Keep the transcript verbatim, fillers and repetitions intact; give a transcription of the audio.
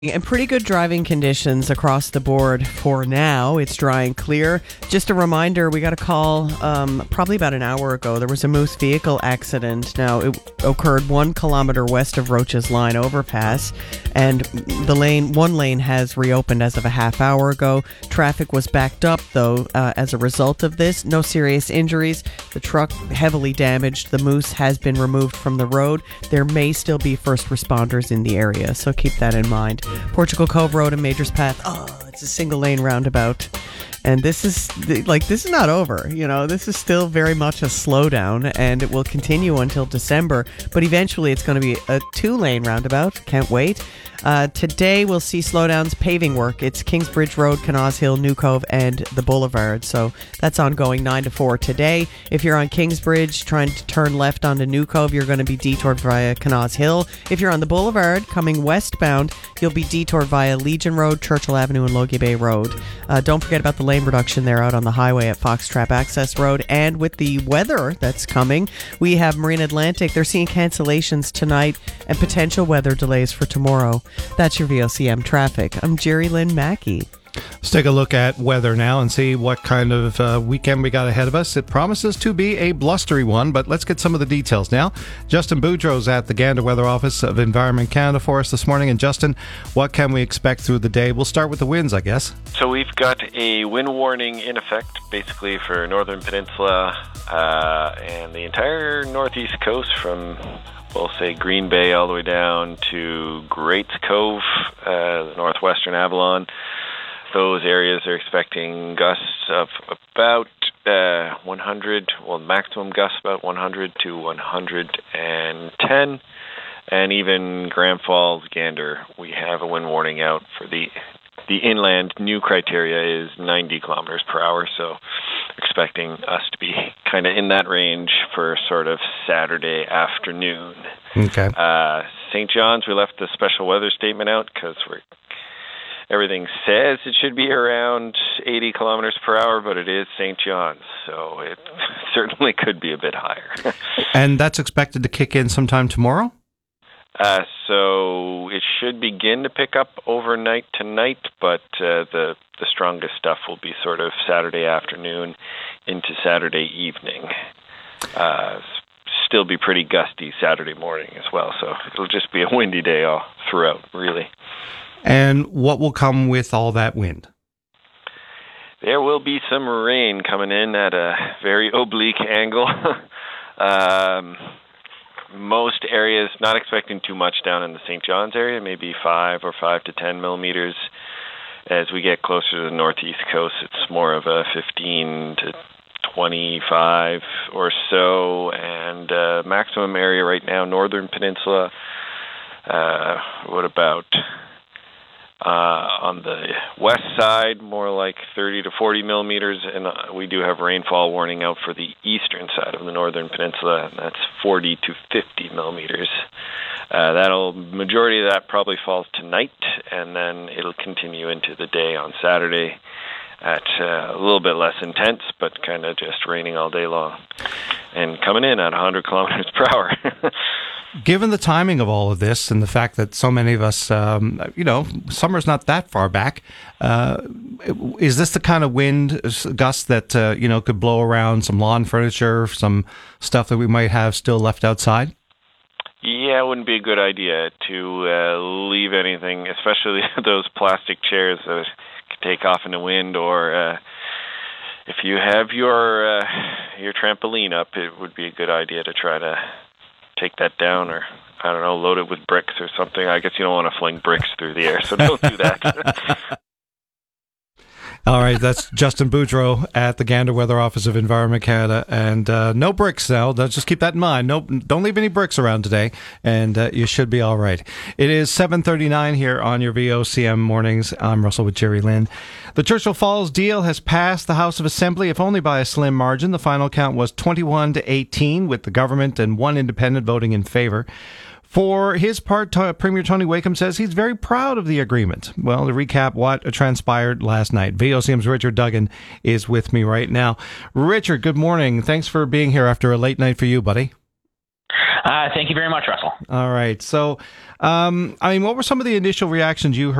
And pretty good driving conditions across the board for now. It's dry and clear. Just a reminder, we got a call um, probably about an hour ago. There was a Moose vehicle accident. Now, it occurred one kilometer west of Roach's Line overpass, and the lane, one lane has reopened as of a half hour ago. Traffic was backed up, though, uh, as a result of this. No serious injuries. The truck heavily damaged. The Moose has been removed from the road. There may still be first responders in the area, so keep that in mind. Portugal Cove Road and Majors Path. Oh, it's a single lane roundabout. And this is, like, this is not over. You know, this is still very much a slowdown, and it will continue until December. But eventually it's going to be a two-lane roundabout. Can't wait. Uh, today we'll see slowdowns, paving work. It's Kingsbridge Road, Canals Hill, New Cove, and the Boulevard. So that's ongoing nine to four today. If you're on Kingsbridge trying to turn left onto New Cove, you're going to be detoured via Canals Hill. If you're on the Boulevard coming westbound, you'll be detoured via Legion Road, Churchill Avenue, and Logie Bay Road. Uh, don't forget about the lane reduction there out on the highway at Foxtrap Access Road. And with the weather that's coming, we have Marine Atlantic. They're seeing cancellations tonight and potential weather delays for tomorrow. That's your V O C M traffic. I'm Jerry Lynn Mackey. Let's take a look at weather now and see what kind of uh, weekend we got ahead of us. It promises to be a blustery one, but let's get some of the details now. Justin Boudreau's at the Gander Weather Office of Environment Canada for us this morning. And Justin, what can we expect through the day? We'll start with the winds, I guess. So we've got a wind warning in effect, basically for Northern Peninsula uh, and the entire northeast coast from, we'll say, Green Bay all the way down to Greats Cove, uh, the northwestern Avalon. Those areas are expecting gusts of about uh, one hundred, well, maximum gusts about one hundred to one hundred ten. And even Grand Falls, Gander, we have a wind warning out for the the inland. New criteria is ninety kilometers per hour, so expecting us to be kind of in that range for sort of Saturday afternoon. Okay. Uh, Saint John's, we left the special weather statement out because we're everything says it should be around eighty kilometers per hour, but it is Saint John's, so it certainly could be a bit higher. And that's expected to kick in sometime tomorrow? Uh, so it should begin to pick up overnight tonight, but uh, the the strongest stuff will be sort of Saturday afternoon into Saturday evening. Uh, still be pretty gusty Saturday morning as well, so it'll just be a windy day all throughout, really. And what will come with all that wind? There will be some rain coming in at a very oblique angle. um, most areas, not expecting too much down in the Saint John's area, maybe five or five to ten millimeters. As we get closer to the northeast coast, it's more of a fifteen to twenty-five or so. And uh, maximum area right now, Northern Peninsula, uh, what about... Uh, on the west side, more like thirty to forty millimeters, and uh, we do have rainfall warning out for the eastern side of the Northern Peninsula, and that's forty to fifty millimeters. Uh, that'll majority of that probably falls tonight, and then it'll continue into the day on Saturday at uh, a little bit less intense, but kind of just raining all day long, and coming in at one hundred kilometers per hour. Given the timing of all of this and the fact that so many of us, um, you know, summer's not that far back, uh, is this the kind of wind gust that, uh, you know, could blow around some lawn furniture, some stuff that we might have still left outside? Yeah, it wouldn't be a good idea to uh, leave anything, especially those plastic chairs that could take off in the wind, or uh, if you have your uh, your trampoline up, it would be a good idea to try to take that down, or, I don't know, load it with bricks or something. I guess you don't want to fling bricks through the air, so don't do that. All right, that's Justin Boudreau at the Gander Weather Office of Environment Canada. And uh, no bricks now. Just keep that in mind. No, don't leave any bricks around today, and uh, you should be all right. It is seven thirty-nine here on your V O C M mornings. I'm Russell with Jerry Lynn. The Churchill Falls deal has passed the House of Assembly, if only by a slim margin. The final count was twenty-one to eighteen, with the government and one independent voting in favor. For his part, Premier Tony Wakeham says he's very proud of the agreement. Well, to recap what transpired last night, V O C M's Richard Duggan is with me right now. Richard, good morning. Thanks for being here after a late night for you, buddy. Uh, thank you very much, Russell. All right. So, um, I mean, what were some of the initial reactions you heard